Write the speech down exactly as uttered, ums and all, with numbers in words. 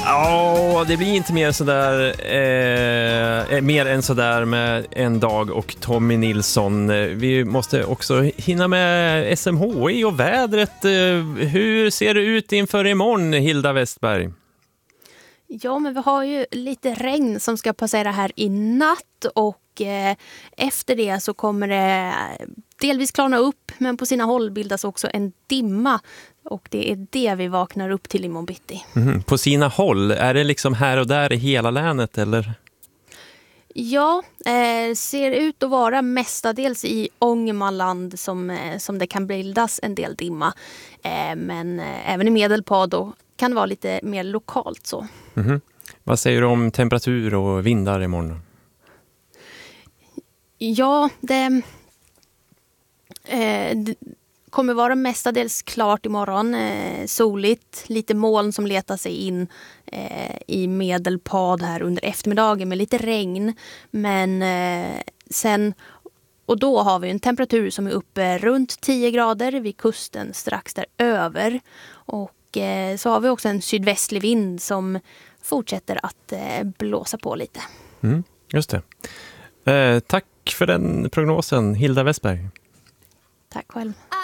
Ja, det blir inte mer sådär eh, mer än sådär med en dag och Tommy Nilsson. Vi måste också hinna med S M H I och vädret. Hur ser det ut inför imorgon, Hilda Westberg? Ja, men vi har ju lite regn som ska passera här i natt och eh, efter det så kommer det delvis klarna upp, men på sina håll bildas också en dimma och det är det vi vaknar upp till imorgon bitti. Mm, på sina håll, är det liksom här och där i hela länet eller? Ja, eh, ser ut att vara mestadels i Ångermanland som, eh, som det kan bildas en del dimma. Eh, men eh, även i Medelpad då kan det vara lite mer lokalt så. Mm-hmm. Vad säger du om temperatur och vindar imorgon? Ja, det, eh, det kommer vara mestadels klart imorgon. Eh, soligt, lite moln som letar sig in eh, i Medelpad här under eftermiddagen med lite regn. Men eh, sen, och då har vi en temperatur som är uppe runt tio grader vid kusten strax däröver. Och eh, så har vi också en sydvästlig vind som fortsätter att eh, blåsa på lite. Mm, just det. Eh, tack för den prognosen, Hilda Westberg. Tack själv.